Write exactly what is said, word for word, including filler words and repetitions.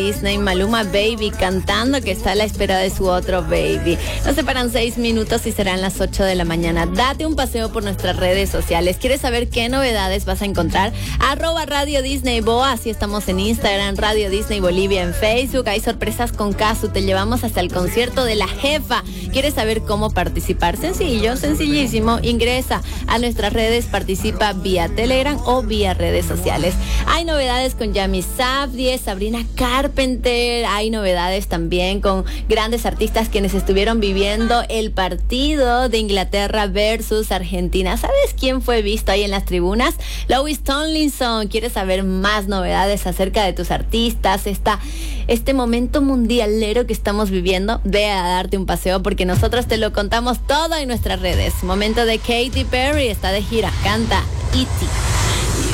Disney, Maluma Baby cantando que está a la espera de su otro baby. Nos separan seis minutos y serán las ocho de la mañana. Date un paseo por nuestras redes sociales. ¿Quieres saber qué novedades vas a encontrar? Arroba Radio Disney Boa, así estamos en Instagram, Radio Disney Bolivia en Facebook. Hay sorpresas con Casu, te llevamos hasta el concierto de la jefa. ¿Quieres saber cómo participar? Sencillo, sencillísimo. Ingresa a nuestras redes, participa vía Telegram o vía redes sociales. Hay novedades con Yami Sabdi, Sabrina Carpenter. Hay novedades también con grandes artistas quienes estuvieron viviendo el partido de Inglaterra versus Argentina. ¿Sabes quién fue visto ahí en las tribunas? Louis Tomlinson. ¿Quieres saber más novedades acerca de tus artistas? Esta, este momento mundialero que estamos viviendo, ve a darte un paseo porque nosotros te lo contamos todo en nuestras redes. Momento de Katy Perry, está de gira, canta E T